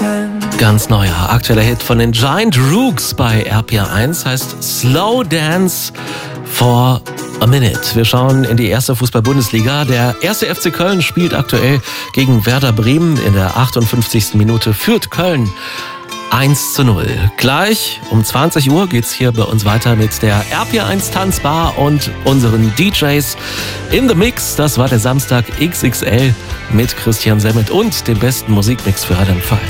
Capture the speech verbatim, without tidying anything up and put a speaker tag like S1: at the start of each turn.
S1: Ganz neuer, aktueller Hit von den Giant Rooks bei R P R eins heißt Slow Dance for a Minute. Wir schauen in die erste Fußball-Bundesliga. Der erste F C Köln spielt aktuell gegen Werder Bremen. In der achtundfünfzigsten Minute führt Köln eins zu null. Gleich um zwanzig Uhr geht's hier bei uns weiter mit der R P R eins Tanzbar und unseren D Js in the Mix. Das war der Samstag X X L mit Christian Semmet und dem besten Musikmix für Rheinland-Pfalz.